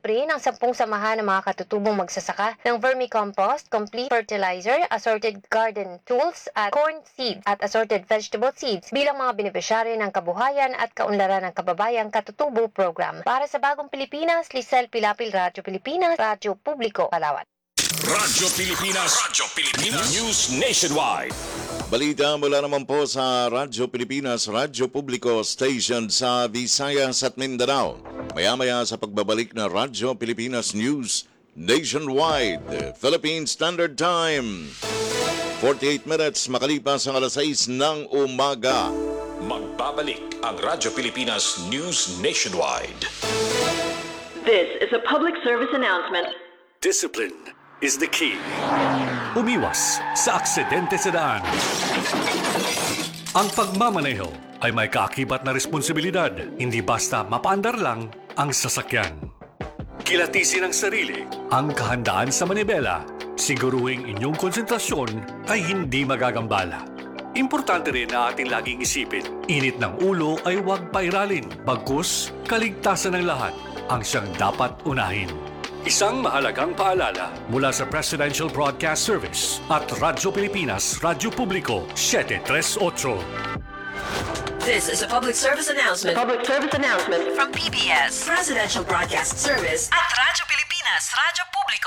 Natanggap rin ang 10 samahan ng mga katutubong magsasaka ng vermicompost, complete fertilizer, assorted garden tools at corn seeds at assorted vegetable seeds bilang mga benepisyaryo ng Kabuhayan at Kaunlaran ng Kababayang Katutubo Program. Para sa Bagong Pilipinas, Lisel Pilapil, Radyo Pilipinas, Radyo Publiko, Palawan. Radyo Pilipinas News Nationwide. Balita mula naman po sa Radyo Pilipinas, Radyo Publiko Station sa Visayas at Mindanao. Maya-maya sa pagbabalik na Radyo Pilipinas News Nationwide, Philippine Standard Time. 48 minutes makalipas ang alas 6 ng umaga. Magbabalik ang Radyo Pilipinas News Nationwide. This is a public service announcement. Discipline is the key. Umiwas sa aksidente sa daan. Ang pagmamaneho ay may kaakibat na responsibilidad, hindi basta mapaandar lang ang sasakyan. Kilatisin ang sarili, ang kahandaan sa manibela, siguruhing inyong konsentrasyon ay hindi magagambala. Importante rin na ating laging isipin, init ng ulo ay huwag pairalin, bagkus kaligtasan ng lahat ang siyang dapat unahin. Isang mahalagang paalala mula sa Presidential Broadcast Service at Radyo Pilipinas, Radyo Publiko, 738. This is a public service announcement. Public service announcement From PBS, Presidential Broadcast Service at Radyo Pilipinas, Radyo Publiko,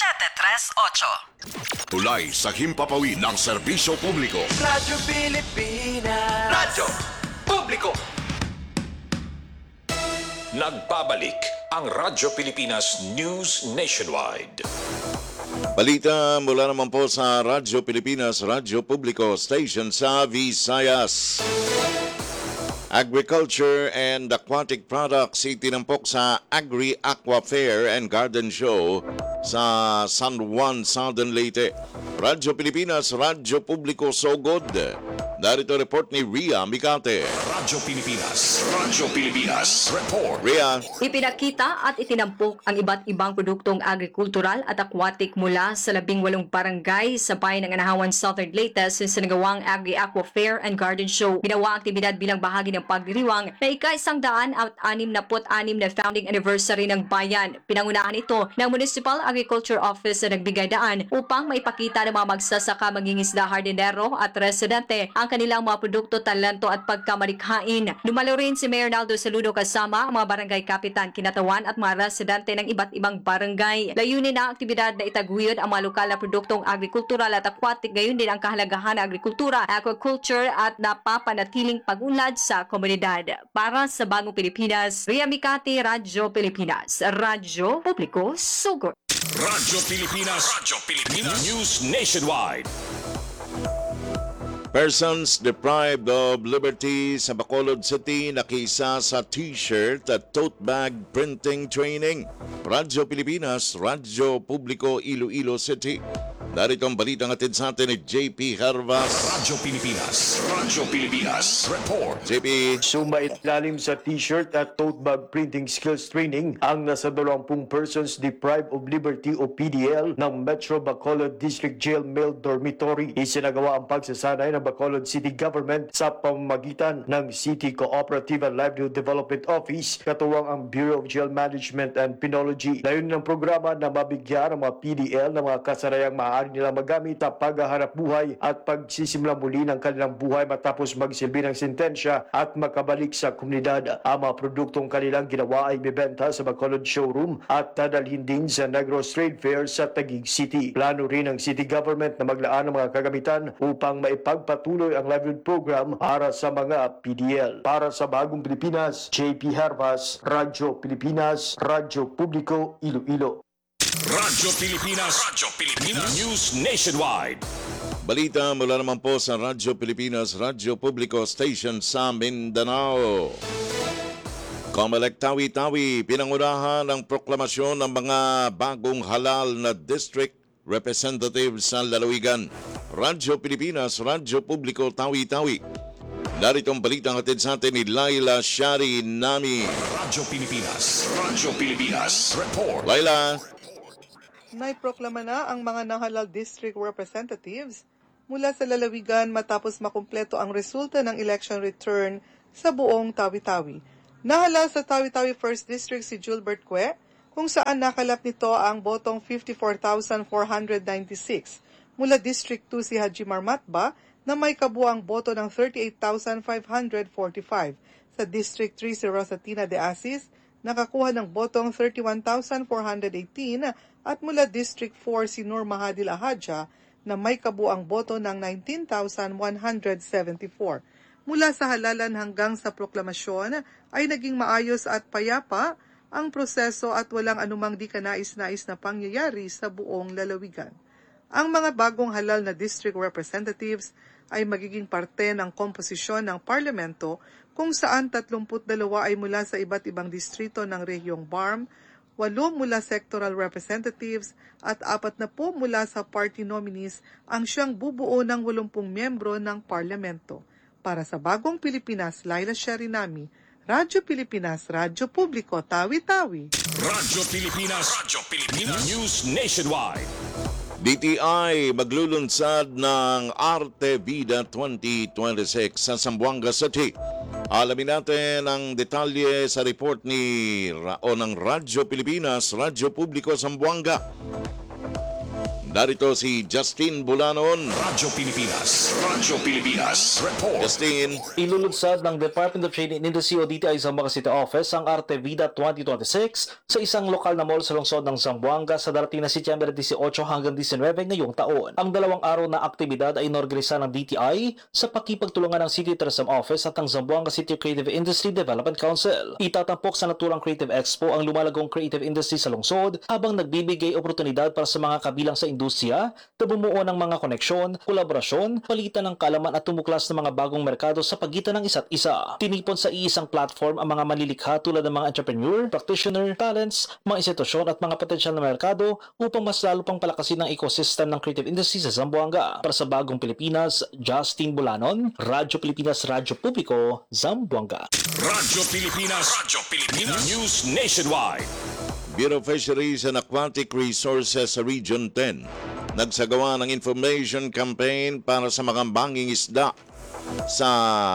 738. Tulay sa himpapawid ng serbisyo publiko. Radyo Pilipinas. Radyo Publiko. Nagbabalik ang Radyo Pilipinas News Nationwide. Balita mula naman po sa Radyo Pilipinas, Radyo Publiko Station sa Visayas. Agriculture and Aquatic Products itinampok sa Agri-Aqua Fair and Garden Show sa San Juan, Southern Leyte. Radyo Pilipinas, Radyo Publiko Sogod. Narito report ni Ria Micate. Radyo Pilipinas Report. Ria. Ipinakita at itinampok ang iba't ibang produktong agrikultural at aquatic mula sa 18 barangay sa bayan ng Anahawan, Southern Leyte sa sinagawang Agri-Aqua Fair and Garden Show. Ginawa ang aktibidad bilang bahagi ng pagdiriwang na ika-166 na founding anniversary ng bayan. Pinangunahan ito ng Municipal Agriculture Office na nagbigay daan upang maipakita ng mga magsasaka, mangingisda, hardinero at residente ang kanilang mga produkto, talento at pagkamalikhain. Dumalo rin si Mayor Naldo Saludo kasama ang mga barangay kapitan, kinatawan at mga residente ng iba't ibang barangay. Layunin na aktibidad na itaguyod ang mga lokal na produktong agrikultural at aquatic, gayon din ang kahalagahan ng agrikultura, aquaculture at napapanatiling pag-unlad sa komunidad. Para sa Bagong Pilipinas, Ria Micate, Radyo Pilipinas, Radyo Publiko, Sugod. Radyo Pilipinas News Nationwide. Persons deprived of liberty sa Bacolod City nakisa sa t-shirt at tote bag printing training. Radyo Pilipinas, Radyo Publiko, Iloilo City. Narito ang balitang atid sa atin ni JP Harvas. Radyo Pilipinas Report. JP. Sumailalim sa t-shirt at tote bag printing skills training ang nasa 20 persons deprived of liberty o PDL ng Metro Bacolod District Jail Male Dormitory. Isinagawa ang pagsasanay ng Bacolod City Government sa pamamagitan ng City Cooperative and Livelihood Development Office, katuwang ang Bureau of Jail Management and Penology. Layunin ng programa na mabigyan ang mga PDL ng mga kasarayang maaari nilang magamit sa paghahanap buhay at pagsisimula muli ng kanilang buhay matapos magsilbi ng sentensya at makabalik sa komunidad. Ang mga produktong kanilang ginawa ay bibenta sa Bacolod Showroom at dadalhin din sa Negros Trade Fair sa Taguig City. Plano rin ng City Government na maglaan ng mga kagamitan upang maipagpatuloy ang livelihood program para sa mga PDL. Para sa Bagong Pilipinas, JP Harvas, Radyo Pilipinas, Radyo Publiko, Iloilo. Radyo Pilipinas News Nationwide. Balita mula naman po sa Radyo Pilipinas, Radyo Publiko Station sa Mindanao. Comelec Tawi-Tawi, pinangunahan ang proklamasyon ng mga bagong halal na district representatives sa lalawigan. Radyo Pilipinas, Radyo Publiko Tawi-Tawi. Narito ang balitang hatid sa atin ni Laila Shari Nami. Radyo Pilipinas Report. Laila. Naiproklama na ang mga nahalal district representatives mula sa lalawigan matapos makumpleto ang resulta ng election return sa buong Tawi-Tawi. Nahalal sa Tawi-Tawi 1st District si Julbert Cue, kung saan nakalap nito ang botong 54,496 mula District 2 si Haji Marmatba na may kabuang boto ng 38,545. Sa District 3 si Rosatina de Asis nakakuha ng botong 31,418 at mula District 4 si Nur Mahadil Ahadja na may kabuang boto ng 19,174. Mula sa halalan hanggang sa proklamasyon ay naging maayos at payapa ang proseso at walang anumang di kanais-nais na pangyayari sa buong lalawigan. Ang mga bagong halal na district representatives ay magiging parte ng komposisyon ng parlamento kung saan 32 ay mula sa iba't ibang distrito ng rehiyong BARM, 8 mula sectoral representatives at 40 mula sa party nominees ang siyang bubuo ng 80 miyembro ng parlamento. Para sa Bagong Pilipinas, Laila Sharinami, Radyo Pilipinas, Radyo Publiko, Tawi-Tawi. Radyo Pilipinas News Nationwide. DTI maglulunsad ng Arte Vida 2026 sa Zamboanga City. Alamin natin ang detalye sa report ng Radyo Pilipinas, Radyo Publiko Zamboanga. Narito si Justin Bulanon. Radyo Pilipinas Report. Justin. Ilulunsad ng Department of Trade and Industry o DTI Zamboanga City Office ang Arte Vida 2026 sa isang lokal na mall sa lungsod ng Zamboanga sa darating na Setyembre 18 hanggang 19 ngayong taon. Ang 2 araw na aktibidad ay inorganisa ng DTI sa pakipagtulungan ng City Tourism Office at ng Zamboanga City Creative Industry Development Council. Itatampok sa naturang Creative Expo ang lumalagong creative industry sa lungsod habang nagbibigay oportunidad para sa mga kabilang sa industriya na bumuo ng mga koneksyon, kolaborasyon, palitan ng kaalaman at tumuklas ng mga bagong merkado sa pagitan ng isa't isa. Tinipon sa iisang platform ang mga malilikha tulad ng mga entrepreneur, practitioner, talents, mga institusyon at mga potensyal na merkado upang mas lalo pang palakasin ang ecosystem ng creative industry sa Zamboanga. Para sa Bagong Pilipinas, Justin Bulanon, Radyo Pilipinas, Radyo Publiko, Zamboanga. Radyo Pilipinas News Nationwide. Bureau of Fisheries and Aquatic Resources sa Region 10 nagsagawa ng information campaign para sa mga banging isda sa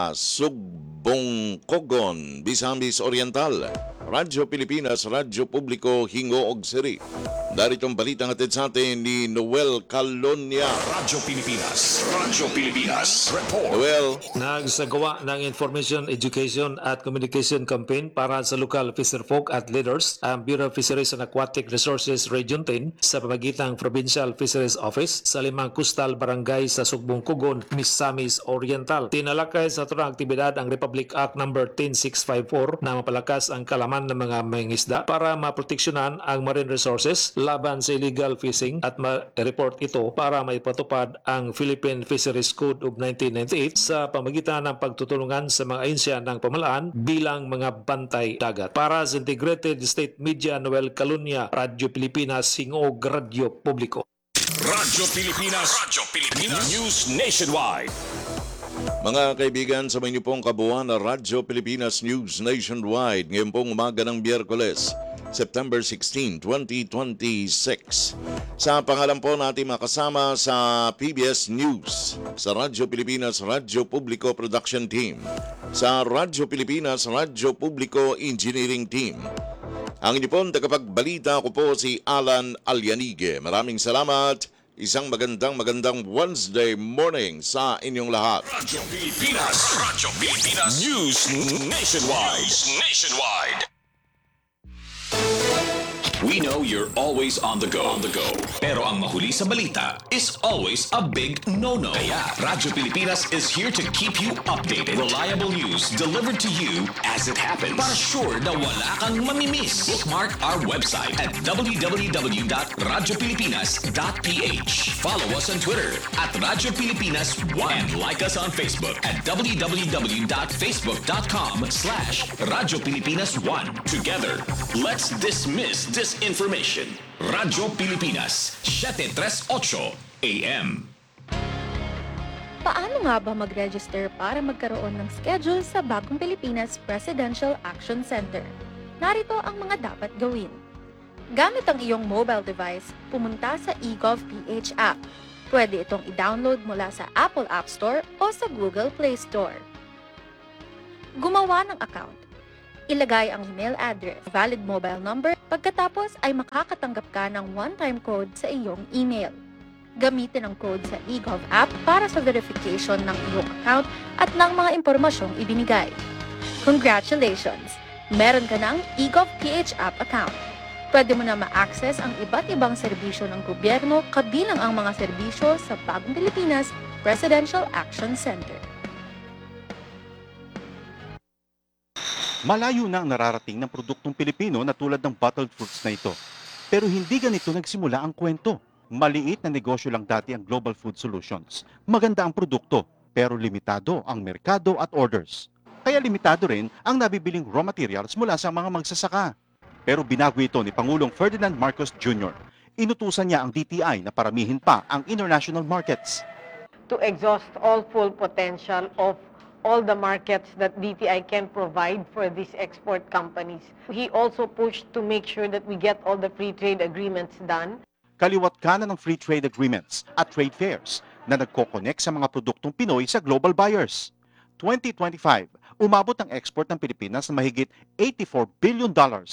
Sugbongkogon, Visayas Oriental. Radyo Pilipinas, Radyo Publiko, Hingoog City. Daritong balitang hatid sa atin ni Noel Calonia. Radyo Pilipinas Report. Noel. Nagsagawa ng Information, Education at Communication Campaign para sa local fisherfolk at leaders ang Bureau of Fisheries and Aquatic Resources Region 10 sa pamamagitan ng Provincial Fisheries Office sa 5 coastal barangay sa Sugbongkogon, Misamis Oriental. Tinalakay sa turang aktibidad ang Republic Act No. 10654 na mapalakas ang kalaman ng mga mangingisda para maproteksyonan ang marine resources laban sa illegal fishing at ma-report ito para maipatupad ang Philippine Fisheries Code of 1998 sa pamamagitan ng pagtutulungan sa mga ahensya ng pamahalaan bilang mga bantay dagat. Para sa Integrated State Media, Noel Calonia, Radyo Pilipinas, Hingoog, Radyo Publiko. Radyo Pilipinas News Nationwide. Mga kaibigan, sa inyo pong kabuuan na Radyo Pilipinas News Nationwide ngayon pong umaga ng Biyerkules, September 16, 2026. Sa pangalan po natin makasama sa PBS News, sa Radyo Pilipinas Radyo Publiko Production Team, sa Radyo Pilipinas Radyo Publiko Engineering Team. Ang inyo pong tagapagbalita ko po si Alan Alyanige. Maraming salamat. Isang magandang Wednesday morning sa inyong lahat. Radyo Pilipinas News Nationwide. We know you're always on the go. Pero ang mahuli sa balita is always a big no-no. Kaya Radyo Pilipinas is here to keep you updated. Reliable news delivered to you as it happens. Para sure na wala kang mamimiss. Bookmark our website at www.radiopilipinas.ph. Follow us on Twitter at Radyo Pilipinas 1 and like us on Facebook at www.facebook.com/Radyo Pilipinas 1. Together, let's dismiss disinformation. Radyo Pilipinas, 738 AM. Paano nga ba mag-register para magkaroon ng schedule sa Bagong Pilipinas Presidential Action Center? Narito ang mga dapat gawin. Gamit ang iyong mobile device, pumunta sa eGovPH app. Pwede itong i-download mula sa Apple App Store o sa Google Play Store. Gumawa ng account. Ilagay ang email address, valid mobile number, Pagkatapos ay makakatanggap ka ng one-time code sa iyong email. Gamitin ang code sa eGov app para sa verification ng iyong account at ng mga impormasyong ibinigay. Congratulations! Meron ka ng eGov PH app account. Pwede mo na ma-access ang iba't ibang serbisyo ng gobyerno kabilang ang mga serbisyo sa Bagong Pilipinas Presidential Action Center. Malayo na ang nararating ng produktong Pilipino na tulad ng bottled fruits na ito. Pero hindi ganito nagsimula ang kwento. Maliit na negosyo lang dati ang Global Food Solutions. Maganda ang produkto, pero limitado ang merkado at orders. Kaya limitado rin ang nabibiling raw materials mula sa mga magsasaka. Pero binago ito ni Pangulong Ferdinand Marcos Jr. Inutusan niya ang DTI na paramihin pa ang international markets. To exhaust all full potential of all the markets that DTI can provide for these export companies. He also pushed to make sure that we get all the free trade agreements done. Kaliwat kanan ng free trade agreements at trade fairs na nagko-connect sa mga produktong Pinoy sa global buyers. 2025, umabot ang export ng Pilipinas na mahigit $84 billion.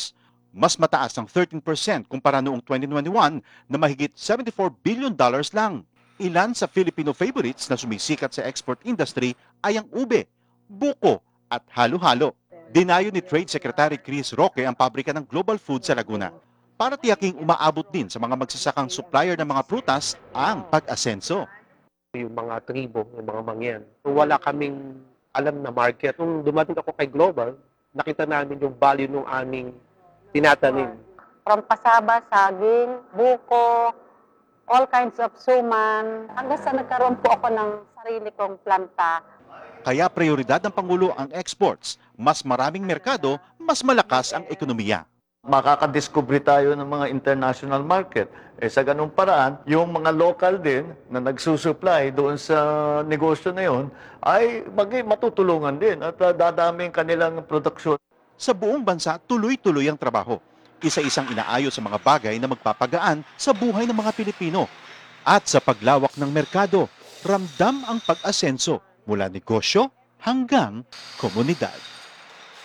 Mas mataas ng 13% kumpara noong 2021 na mahigit $74 billion lang. Ilan sa Filipino favorites na sumisikat sa export industry ay ang ube, buko at halo-halo. Dinayo ni Trade Secretary Chris Roque ang pabrika ng Global Food sa Laguna para tiyaking umaabot din sa mga magsasakang supplier ng mga prutas ang pag-asenso. Yung mga tribo, yung mga mangyan, wala kaming alam na market. Nung dumating ako kay Global, nakita namin yung value ng aming tinatanim. From pasaba, saging, buko, all kinds of suman, hanggang sa nagkaroon po ako ng sarili kong planta. Kaya prioridad ng Pangulo ang exports. Mas maraming merkado, mas malakas ang ekonomiya. Makakadiscover tayo ng mga international market. Sa ganung paraan, yung mga local din na nagsusupply doon sa negosyo na yon ay matutulungan din at dadami kanilang produksyon. Sa buong bansa, tuloy-tuloy ang trabaho. Isa-isang inaayos sa mga bagay na magpapagaan sa buhay ng mga Pilipino. At sa paglawak ng merkado, ramdam ang pag-asenso mula negosyo hanggang komunidad.